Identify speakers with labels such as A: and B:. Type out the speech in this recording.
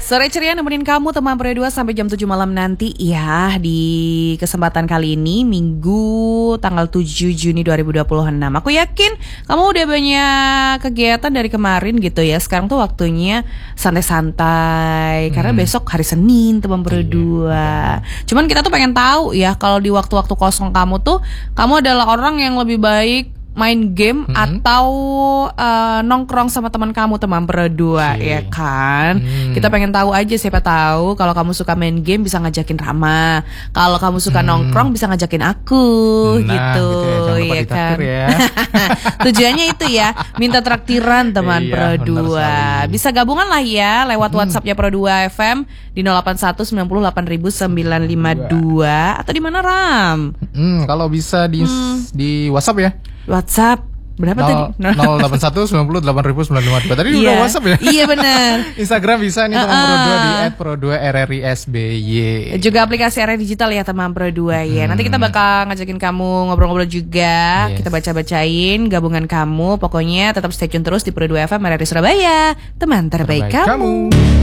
A: Sore ceria nemenin kamu teman Pro 2 sampai jam 7 malam nanti ya. Di kesempatan kali ini Minggu tanggal 7 Juni 2026. Aku yakin kamu udah banyak kegiatan dari kemarin gitu ya. Sekarang tuh waktunya santai-santai karena besok hari Senin teman Pro 2. Cuman kita tuh pengen tahu ya, kalau di waktu-waktu kosong kamu tuh kamu adalah orang yang lebih baik main game atau nongkrong sama teman kamu teman Pro 2 ya kan. Kita pengen tahu aja, siapa tahu kalau kamu suka main game bisa ngajakin Rama. Kalau kamu suka nongkrong bisa ngajakin aku gitu ya kan. Ya. Tujuannya itu ya, minta traktiran teman Pro 2. Bisa gabungan lah ya lewat WhatsAppnya Pro 2 FM di 081 90 952 atau di mana Ram?
B: Kalau bisa di WhatsApp ya.
A: WhatsApp berapa tadi?
B: 081 90 8952. Tadi udah WhatsApp ya?
A: Iya benar.
B: Instagram bisa nih teman Pro 2 di @pro2rrisby.
A: Juga aplikasi RRI Digital ya teman Pro 2 ya. Nanti kita bakal ngajakin kamu ngobrol-ngobrol juga. Kita baca-bacain gabungan kamu. Pokoknya tetap stay tune terus di Pro 2 FM RRI Surabaya. Teman terbaik kamu.